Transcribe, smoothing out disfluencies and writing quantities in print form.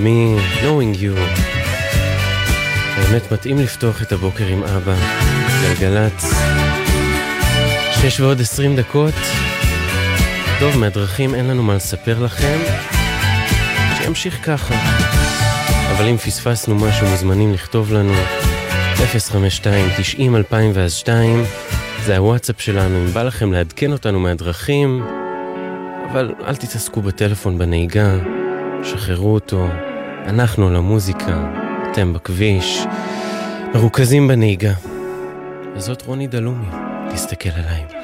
מי Knowing You. באמת מתאים לפתוח את הבוקר עם אבא. גלגלץ 6:20. טוב, מהדרכים אין לנו מה לספר לכם, שימשיך ככה. אבל אם פספסנו משהו מוזמנים לכתוב לנו 052-90-2002. זה הוואטסאפ שלנו, אם בא לכם לעדכן אותנו מהדרכים, אבל אל תתעסקו בטלפון בנהיגה, שחררו אותו. אנחנו על המוזיקה, אתם בכביש, מרוכזים בנהיגה. וזאת רוני דלומי, תסתכל עליי.